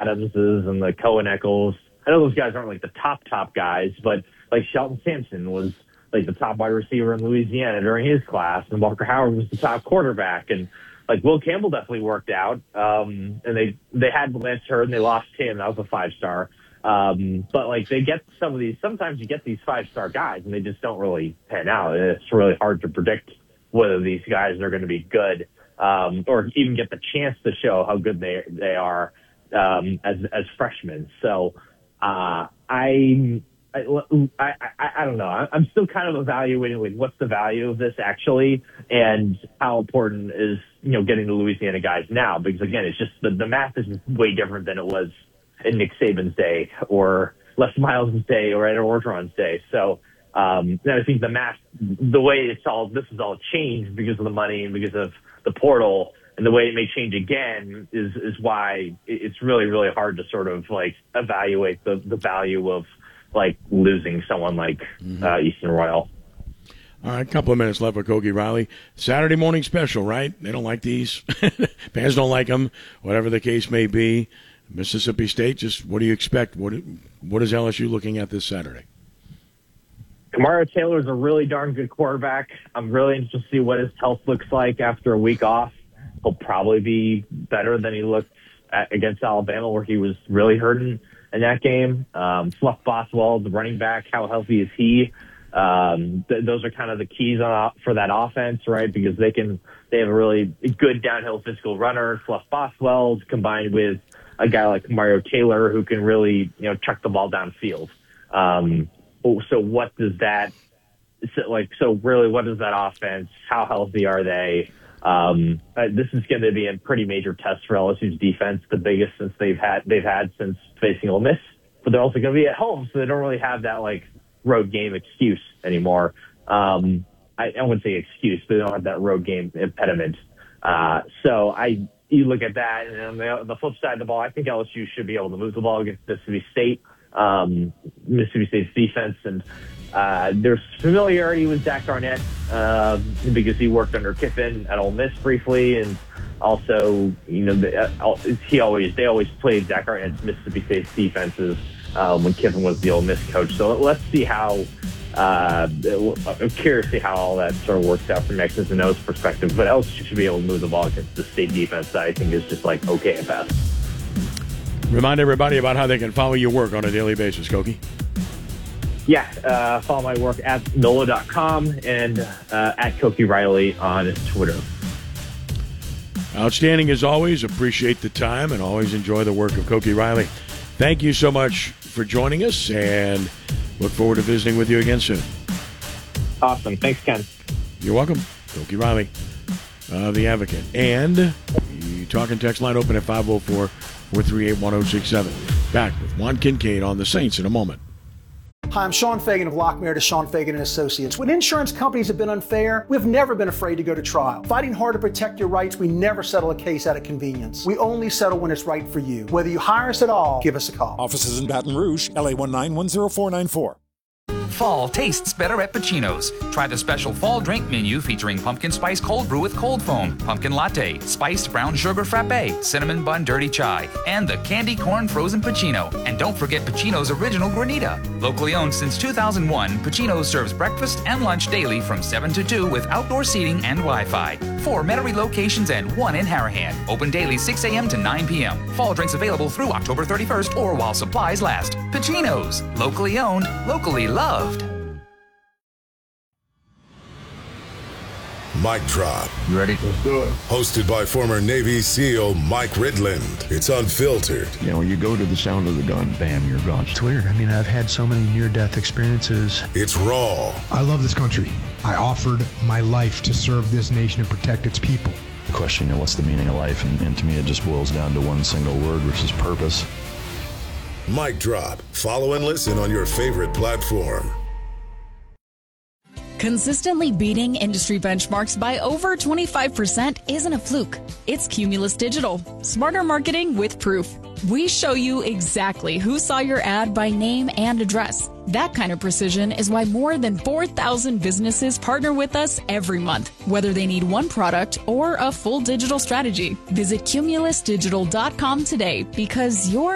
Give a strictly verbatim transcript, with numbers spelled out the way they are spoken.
Adamses and the Cohen Eccles. I know those guys aren't like the top, top guys, but like Shelton Sampson was like the top wide receiver in Louisiana during his class, and Walker Howard was the top quarterback. And like Will Campbell definitely worked out. Um, and they, they had Lance Hurd and they lost him. That was a five star. Um, but like they get some of these, sometimes you get these five star guys and they just don't really pan out. And it's really hard to predict whether these guys are going to be good, um, or even get the chance to show how good they, they are, um, as, as freshmen. So, uh, I, I, I, I don't know. I'm still kind of evaluating like what's the value of this actually, and how important is, you know, getting the Louisiana guys now, because again, it's just the, the math is way different than it was in Nick Saban's day or Les Miles' day or Ed Orgeron's day. So, um, I think the math, the way it's all, this is all changed because of the money and because of the portal, and the way it may change again is, is why it's really, really hard to sort of like evaluate the, the value of like losing someone like mm-hmm. uh, Easton Royal. All right, a couple of minutes left with Koki Riley. Saturday morning special, right? They don't like these. Fans don't like them, whatever the case may be. Mississippi State, just what do you expect? What What is L S U looking at this Saturday? Kamaro Taylor is a really darn good quarterback. I'm really interested to see what his health looks like after a week off. He'll probably be better than he looked at, against Alabama, where he was really hurting in that game. Um, Fluff Boswell, the running back, how healthy is he? Um, th- those are kind of the keys on, for that offense, right? Because they can, they have a really good downhill physical runner, Fluff Boswell, combined with a guy like Mario Taylor who can really, you know, chuck the ball downfield. Um, so what does that, so like, so really what is that offense? How healthy are they? Um, uh, this is going to be a pretty major test for L S U's defense, the biggest since they've had, they've had since facing Ole Miss, but they're also going to be at home. So they don't really have that like road game excuse anymore. Um, I, I wouldn't say excuse, but they don't have that road game impediment. Uh, so I, you look at that, and on the, the flip side of the ball, I think L S U should be able to move the ball against Mississippi State, um, Mississippi State's defense, and uh, there's familiarity with Zach Arnett uh, because he worked under Kiffin at Ole Miss briefly, and also, you know, the, uh, he always they always played Zach Arnett's Mississippi State's defenses um, when Kiffin was the Ole Miss coach. So let's see how. Uh, I'm curious to see how all that sort of works out from X's and O's perspective, but L S U should be able to move the ball against the State defense that I think is just like okay at best. Remind everybody about how they can follow your work on a daily basis, Koki. Yeah, uh, follow my work at N O L A dot com and uh, at Koki Riley on Twitter. Outstanding as always. Appreciate the time and always enjoy the work of Koki Riley. Thank you so much for joining us, and look forward to visiting with you again soon. Awesome. Thanks, Ken. You're welcome. Koki Riley, uh, The Advocate. And the talk and text line open at five oh four, four three eight, one oh six seven. Back with Juan Kincaid on the Saints in a moment. Hi, I'm Sean Fagan of Lockmeyer to Sean Fagan and Associates. When insurance companies have been unfair, we've never been afraid to go to trial. Fighting hard to protect your rights, we never settle a case out of convenience. We only settle when it's right for you. Whether you hire us at all, give us a call. Offices in Baton Rouge, L A one nine one zero four nine four. Fall tastes better at Pacino's. Try the special fall drink menu featuring pumpkin spice cold brew with cold foam, pumpkin latte, spiced brown sugar frappe, cinnamon bun dirty chai, and the candy corn frozen Pacino. And don't forget Pacino's original granita. Locally owned since two thousand one, Pacino's serves breakfast and lunch daily from seven to two with outdoor seating and Wi-Fi. Four Metairie locations and one in Harahan. Open daily six a.m. to nine p.m. Fall drinks available through October thirty-first or while supplies last. Pacino's. Locally owned, locally loved. Mic Drop. You ready? Let's do it. Hosted by former Navy SEAL Mike Ridland. It's unfiltered. You know, you go to the sound of the gun, bam, you're gone. It's weird. I mean, I've had so many near-death experiences. It's raw. I love this country. I offered my life to serve this nation and protect its people. The question, you know, what's the meaning of life? And, and to me, it just boils down to one single word, which is purpose. Mic Drop. Follow and listen on your favorite platform. Consistently beating industry benchmarks by over twenty-five percent isn't a fluke. It's Cumulus Digital. Smarter marketing with proof. We show you exactly who saw your ad by name and address. That kind of precision is why more than four thousand businesses partner with us every month, whether they need one product or a full digital strategy. Visit cumulus digital dot com today because your